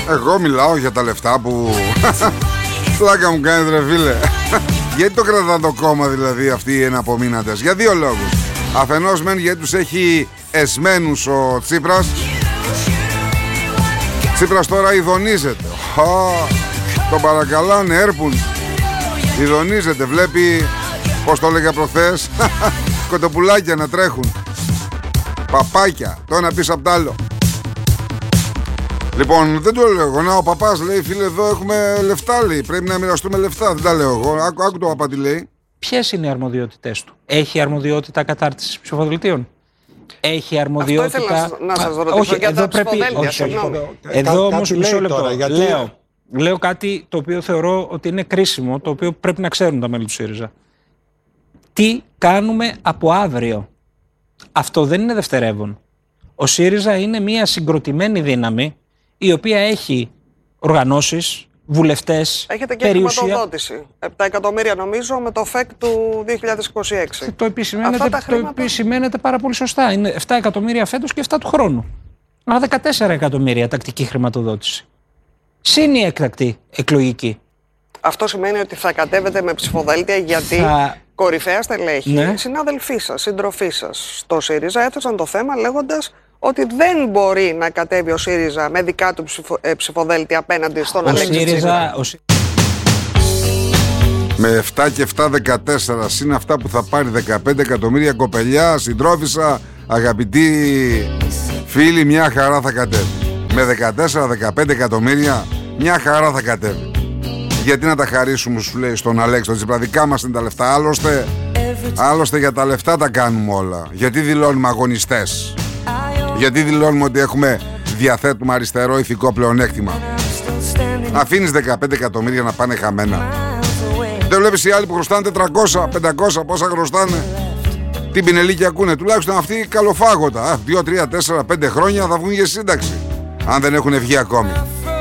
Εγώ μιλάω για τα λεφτά που πλάκα μου κάνετε ρε φίλε. Γιατί το κρατά το κόμμα δηλαδή αυτοί οι εναπομείναντες? Για δύο λόγους. Αφενός μεν γιατί τους έχει εσμένους ο Τσίπρας. Τσίπρας τώρα ειδονίζεται. Τον παρακαλάνε, έρπουν. Ειδονίζεται, βλέπει, πώς το έλεγα προχθές, κοτοπουλάκια να τρέχουν. Παπάκια, το ένα πίσω απ' τ' άλλο. Λοιπόν, δεν το λέω εγώ. Να, ο παπάς λέει, φίλε, εδώ έχουμε λεφτά, λέει. Πρέπει να μοιραστούμε λεφτά. Δεν τα λέω εγώ. Άκου το παπά τι λέει. Ποιες είναι οι αρμοδιότητες του? Έχει αρμοδιότητα κατάρτισης ψηφοδελτίων? Έχει αρμοδιότητα. Αυτό ήθελα να σας ρωτήσω για τα ψηφοδέλτια. Εδώ όμως μισό λεπτό. Λέω κάτι το οποίο θεωρώ ότι είναι κρίσιμο, το οποίο πρέπει να ξέρουν τα μέλη του ΣΥΡΙΖΑ. Τι κάνουμε από αύριο? Αυτό δεν είναι δευτερεύον. Ο ΣΥΡΙΖΑ είναι μια συγκροτημένη δύναμη η οποία έχει οργανώσεις, βουλευτές, έχετε και χρηματοδότηση. 7 εκατομμύρια νομίζω με το ΦΕΚ του 2026. Το επισημαίνεται πάρα πολύ σωστά. Είναι 7 εκατομμύρια φέτος και 7 του χρόνου. Αλλά 14 εκατομμύρια τακτική χρηματοδότηση. Συν η έκτακτη εκλογική. Αυτό σημαίνει ότι θα κατέβετε με ψηφοδέλτια γιατί κορυφαία στελέχη, ναι, συνάδελφοί σας, συντροφοί σας στο ΣΥΡΙΖΑ έθεσαν το θέμα λέγοντας ότι δεν μπορεί να κατέβει ο ΣΥΡΙΖΑ με δικά του ψηφοδέλτια απέναντι στον Αλέξη Τσίπρα. Με 7 και 7 14 συν αυτά που θα πάρει 15 εκατομμύρια κοπελιά, συντρόφισσα, αγαπητοί φίλοι, μια χαρά θα κατέβει. Με 14-15 εκατομμύρια μια χαρά θα κατέβει. Γιατί να τα χαρίσουμε, σου λέει, στον Αλέξη τον Τσίπρα? Δικά μας είναι τα λεφτά. Άλλωστε για τα λεφτά τα κάνουμε όλα. Γιατί δηλώνουμε αγωνιστές? Γιατί δηλώνουμε ότι διαθέτουμε αριστερό ηθικό πλεονέκτημα? Αφήνεις 15 εκατομμύρια να πάνε χαμένα? Δεν βλέπεις οι άλλοι που χρωστάνε 400, 500, πόσα χρωστάνε? Την πινελίκια ακούνε. Τουλάχιστον αυτοί καλοφάγωτα. 2, 3, 4, 5 χρόνια θα βγουν για σύνταξη. Αν δεν έχουν βγει ακόμη.